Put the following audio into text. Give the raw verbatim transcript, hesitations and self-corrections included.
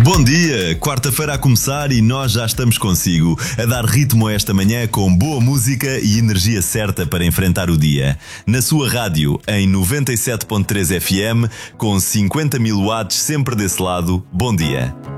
Bom dia, quarta-feira a começar e nós já estamos consigo, a dar ritmo a esta manhã com boa música e energia certa para enfrentar o dia. Na sua rádio, em noventa e sete ponto três F M, com cinquenta mil watts sempre desse lado, bom dia.